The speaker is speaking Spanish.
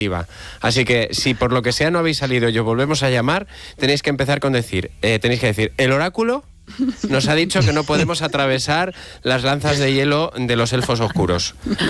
Así que si por lo que sea no habéis salido y os volvemos a llamar, tenéis que empezar con decir, el oráculo nos ha dicho que no podemos atravesar las lanzas de hielo de los elfos oscuros.